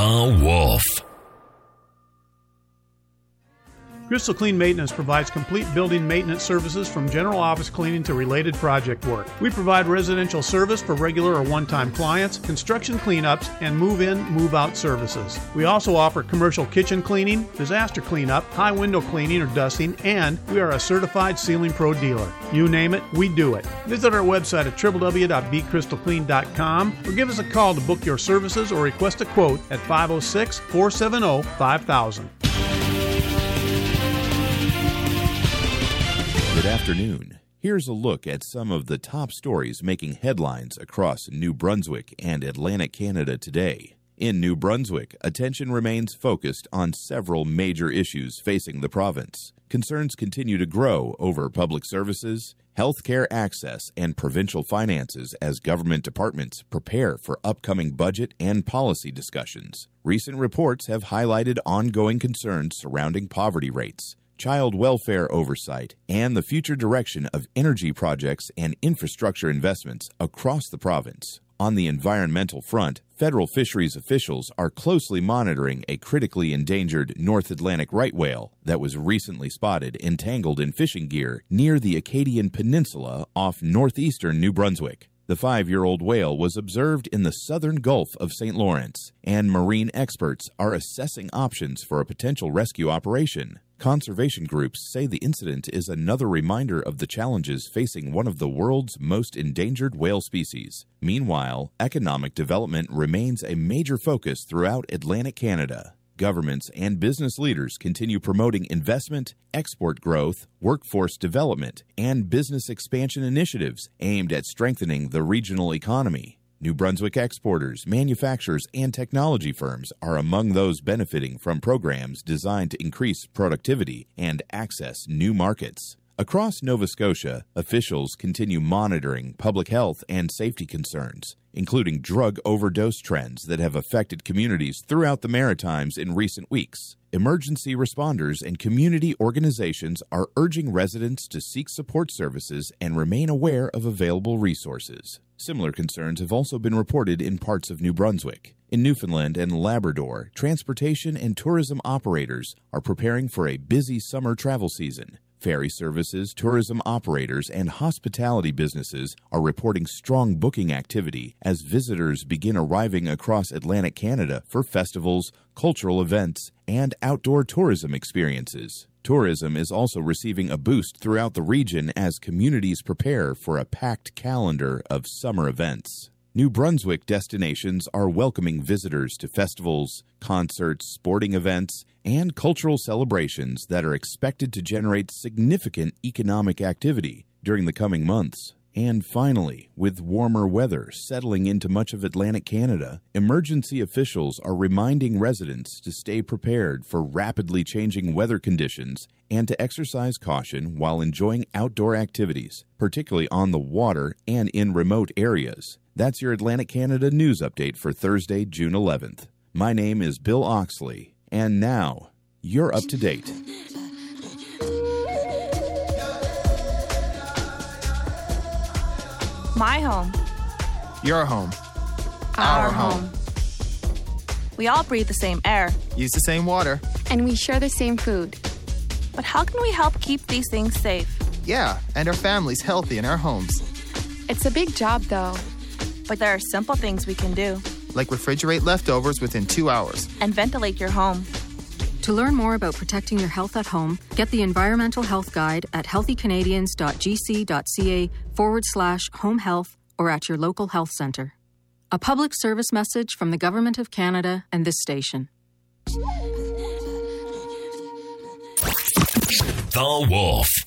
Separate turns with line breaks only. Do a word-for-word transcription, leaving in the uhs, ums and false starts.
The Wolf.
Crystal Clean Maintenance provides complete building maintenance services from general office cleaning to related project work. We provide residential service for regular or one-time clients, construction cleanups, and move-in, move-out services. We also offer commercial kitchen cleaning, disaster cleanup, high window cleaning or dusting, and we are a certified Ceiling Pro dealer. You name it, we do it. Visit our website at w w w dot b crystal clean dot com or give us a call to book your services or request a quote at five oh six, four seven oh, five thousand.
Good afternoon. Here's a look at some of the top stories making headlines across New Brunswick and Atlantic Canada today. In New Brunswick, attention remains focused on several major issues facing the province. Concerns continue to grow over public services, healthcare access, and provincial finances as government departments prepare for upcoming budget and policy discussions. Recent reports have highlighted ongoing concerns surrounding poverty rates, child welfare oversight, and the future direction of energy projects and infrastructure investments across the province. On the environmental front, federal fisheries officials are closely monitoring a critically endangered North Atlantic right whale that was recently spotted entangled in fishing gear near the Acadian Peninsula off northeastern New Brunswick. The five-year-old whale was observed in the southern Gulf of Saint Lawrence, and marine experts are assessing options for a potential rescue operation. Conservation groups say the incident is another reminder of the challenges facing one of the world's most endangered whale species. Meanwhile, economic development remains a major focus throughout Atlantic Canada. Governments and business leaders continue promoting investment, export growth, workforce development, and business expansion initiatives aimed at strengthening the regional economy. New Brunswick exporters, manufacturers, and technology firms are among those benefiting from programs designed to increase productivity and access new markets. Across Nova Scotia, officials continue monitoring public health and safety concerns, including drug overdose trends that have affected communities throughout the Maritimes in recent weeks. Emergency responders and community organizations are urging residents to seek support services and remain aware of available resources. Similar concerns have also been reported in parts of New Brunswick. In Newfoundland and Labrador, transportation and tourism operators are preparing for a busy summer travel season. Ferry services, tourism operators, and hospitality businesses are reporting strong booking activity as visitors begin arriving across Atlantic Canada for festivals, cultural events, and outdoor tourism experiences. Tourism is also receiving a boost throughout the region as communities prepare for a packed calendar of summer events. New Brunswick destinations are welcoming visitors to festivals, concerts, sporting events, and cultural celebrations that are expected to generate significant economic activity during the coming months. And finally, with warmer weather settling into much of Atlantic Canada, emergency officials are reminding residents to stay prepared for rapidly changing weather conditions and to exercise caution while enjoying outdoor activities, particularly on the water and in remote areas. That's your Atlantic Canada news update for Thursday, June eleventh. My name is Bill Oxley, and now, you're up to date.
My home.
Your home.
Our, Our home. home. We all breathe the same air.
Use the same water.
And we share the same food.
But how can we help keep these things safe?
Yeah, and our families healthy in our homes.
It's a big job, though.
But there are simple things we can do.
Like refrigerate leftovers within two hours.
And ventilate your home.
To learn more about protecting your health at home, get the Environmental Health Guide at healthycanadians.gc.ca forward slash home health or at your local health centre. A public service message from the Government of Canada and this station.
The Wolf.